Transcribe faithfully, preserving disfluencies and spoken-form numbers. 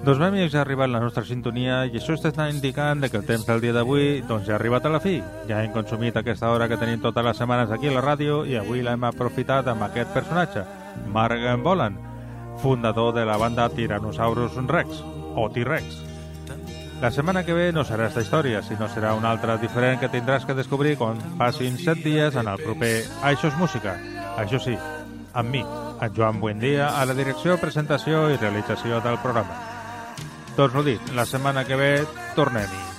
Doncs bé, amics, ha arribat la nostra sintonia i això està indicant que el temps del dia d'avui doncs, ja ha arribat a la fi. Ja hem consumit aquesta hora que tenim totes les setmanes aquí a la ràdio i avui l'hem aprofitat amb aquest personatge, Mark Bolan, fundador de la banda Tyrannosaurus Rex, o T-Rex. La setmana que ve no serà esta història, sinó serà una altra diferent que tindràs que descobrir quan passin set dies en el proper Això és Música. Això sí, amb mi, en Joan Buendia, a la direcció, presentació i realització del programa. Doncs ho dit, la setmana que ve tornem-hi.